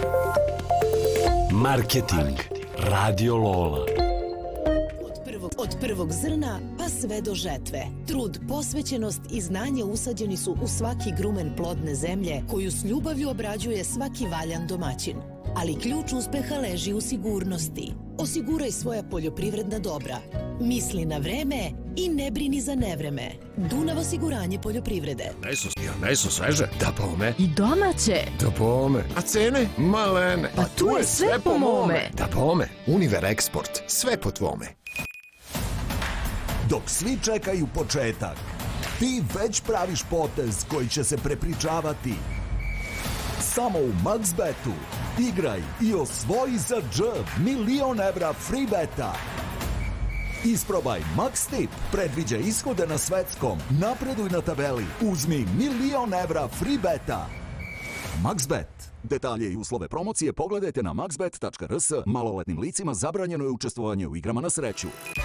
Marketing. Radio Lola. Od prvog zrna pa sve do žetve. Trud, posvećenost i znanje usađeni su u svaki grumen plodne zemlje koju s ljubavlju obrađuje svaki valjan domaćin. Ali ključ uspeha leži u sigurnosti. Osiguraj svoja poljoprivredna dobra. Misli na vreme i ne brini za nevreme. Dunav osiguranje poljoprivrede. Meso sveže, da pome. I domaće. Da pome. A cene? Malene. Pa tu je sve po mome. Da pome. Univer Eksport. Sve po tvome. Dok svi čekaju početak, ti već praviš potez koji će se prepričavati. Samo u MaxBetu igraj i osvoji za džab $1.000.000 free beta. Isprobaj Max Tip, predviđa ishode na svetskom, napreduj na tabeli, uzmi $1.000.000 free beta. MaxBet. Detalje i uslove promocije pogledajte na maxbet.rs. Maloletnim licima zabranjeno je učestvovanje u igrama na sreću.